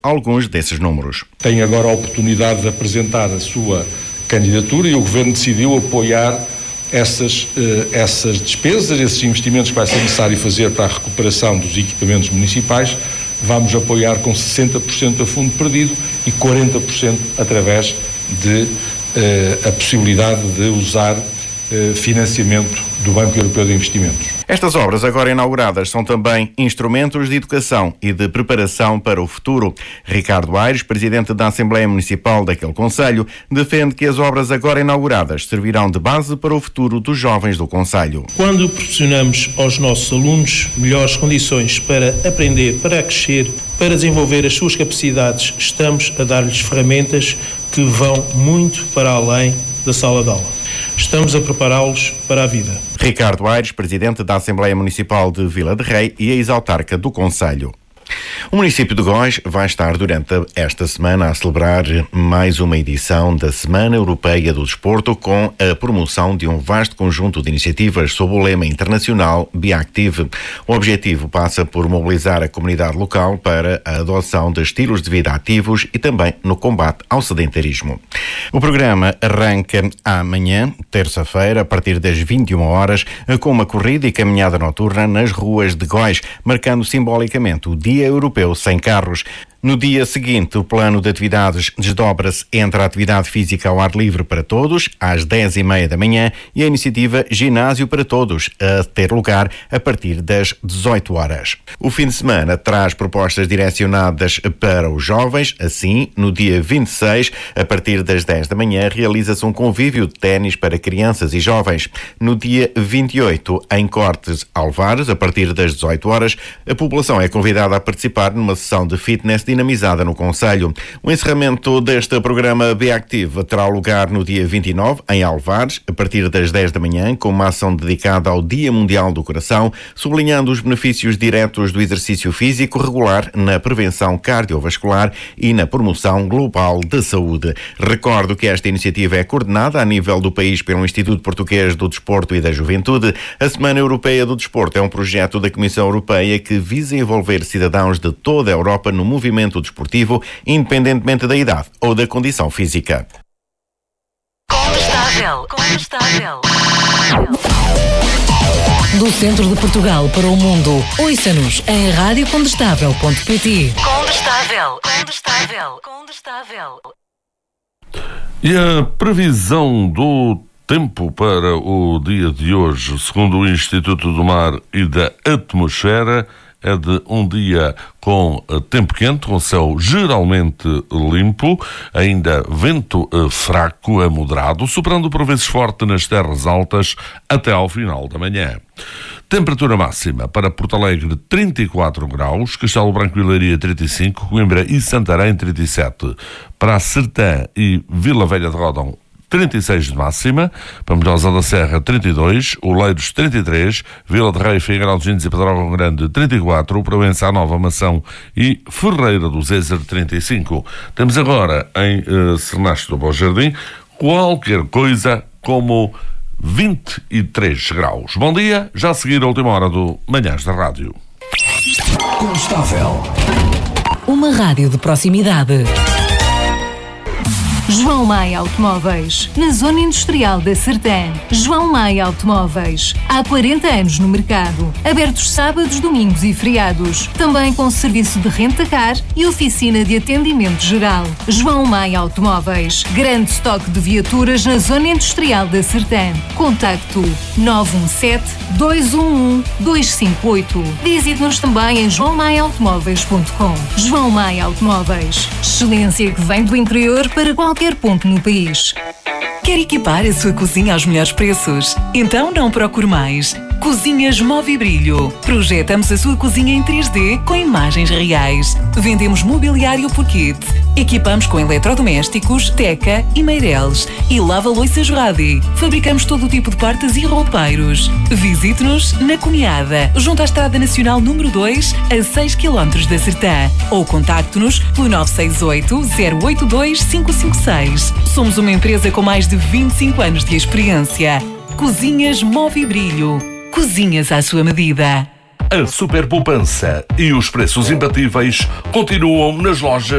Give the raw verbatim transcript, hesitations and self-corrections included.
alguns desses números. Tem agora a oportunidade de apresentar a sua candidatura e o Governo decidiu apoiar essas, uh, essas despesas, esses investimentos que vai ser necessário fazer para a recuperação dos equipamentos municipais. Vamos apoiar com sessenta por cento a fundo perdido e quarenta por cento através de uh, a possibilidade de usar uh, financiamento do Banco Europeu de Investimentos. Estas obras agora inauguradas são também instrumentos de educação e de preparação para o futuro. Ricardo Aires, presidente da Assembleia Municipal daquele concelho, defende que as obras agora inauguradas servirão de base para o futuro dos jovens do concelho. Quando proporcionamos aos nossos alunos melhores condições para aprender, para crescer, para desenvolver as suas capacidades, estamos a dar-lhes ferramentas que vão muito para além da sala de aula. Estamos a prepará-los para a vida. Ricardo Aires, presidente da Assembleia Municipal de Vila de Rei e ex-autarca do concelho. O município de Góis vai estar durante esta semana a celebrar mais uma edição da Semana Europeia do Desporto com a promoção de um vasto conjunto de iniciativas sob o lema internacional BeActive. O objetivo passa por mobilizar a comunidade local para a adoção de estilos de vida ativos e também no combate ao sedentarismo. O programa arranca amanhã, terça-feira, a partir das vinte e uma horas, com uma corrida e caminhada noturna nas ruas de Góis, marcando simbolicamente o Dia Europeu Sem Carros. No dia seguinte, o plano de atividades desdobra-se entre a atividade física ao ar livre para todos, às dez e meia da manhã, e a iniciativa Ginásio para Todos, a ter lugar a partir das dezoito horas. O fim de semana traz propostas direcionadas para os jovens. Assim, no dia vinte e seis, a partir das dez da manhã, realiza-se um convívio de ténis para crianças e jovens. No dia vinte e oito, em Cortes Alvares, a partir das dezoito horas, a população é convidada a participar numa sessão de fitness dinamizada no concelho. O encerramento deste programa BeActive terá lugar no dia vinte e nove, em Alvares, a partir das dez da manhã, com uma ação dedicada ao Dia Mundial do Coração, sublinhando os benefícios diretos do exercício físico regular na prevenção cardiovascular e na promoção global de saúde. Recordo que esta iniciativa é coordenada a nível do país pelo Instituto Português do Desporto e da Juventude. A Semana Europeia do Desporto é um projeto da Comissão Europeia que visa envolver cidadãos de toda a Europa no movimento desportivo, independentemente da idade ou da condição física. Condestável, condestável. Do centro de Portugal para o mundo, ouça-nos em rádio condestável ponto pt. Condestável, condestável, condestável. E a previsão do tempo para o dia de hoje, segundo o Instituto do Mar e da Atmosfera, é de um dia com tempo quente, com céu geralmente limpo, ainda vento fraco a moderado, soprando por vezes forte nas terras altas até ao final da manhã. Temperatura máxima para Porto Alegre trinta e quatro graus, Castelo Branco e Leiria trinta e cinco, Coimbra e Santarém trinta e sete, para a Sertã e Vila Velha de Ródão trinta e seis de máxima, para Melhosa da Serra trinta e dois, Oleiros trinta e três, Vila de Rei, Figueirão dos Índios e Pedrógão Grande trinta e quatro, Provença à Nova Mação e Ferreira do Zézer trinta e cinco. Temos agora em uh, Sernaste do Bom Jardim qualquer coisa como vinte e três graus. Bom dia, já a seguir a última hora do Manhãs da Rádio. Condestável. Uma rádio de proximidade. João Maia Automóveis, na Zona Industrial da Sertã. João Maia Automóveis, há quarenta anos no mercado, abertos sábados, domingos e feriados. Também com serviço de renta-car e oficina de atendimento geral. João Maia Automóveis, grande estoque de viaturas na Zona Industrial da Sertã. Contacto nove um sete, dois um um, dois cinco oito. Visite-nos também em joão maia automóveis ponto com. João Maia Automóveis, excelência que vem do interior para qualquer ponto no país. Quer equipar a sua cozinha aos melhores preços? Então não procure mais. Cozinhas Movibrilho. Projetamos a sua cozinha em três D com imagens reais. Vendemos mobiliário por kit. Equipamos com eletrodomésticos, teca e meireles. E lava-louças Radi. Fabricamos todo o tipo de portas e roupeiros. Visite-nos na Cunhada, junto à Estrada Nacional número dois, a seis quilómetros da Sertã. Ou contacte-nos pelo nove seis oito, zero oito dois, cinco cinco seis. Somos uma empresa com mais de vinte e cinco anos de experiência. Cozinhas Movibrilho. Cozinhas à sua medida. A super poupança e os preços imbatíveis continuam nas lojas